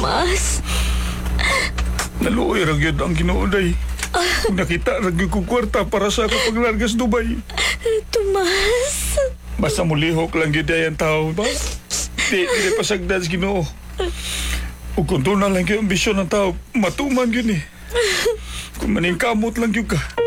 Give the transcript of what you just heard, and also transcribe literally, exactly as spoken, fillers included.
Tomas. Naluoy ra gyud ang Ginoo day. Kung nakita ra gyud kong kwarta para sa ako paglargas Dubai. Tomas. Basta mulihok lang gyud ay ang tao ba? Di, di pasagdan sa Ginoo. Ug kung doon na lang yung ambisyon ng tao, matuman yun eh. Kung maningkamot lang yun ka.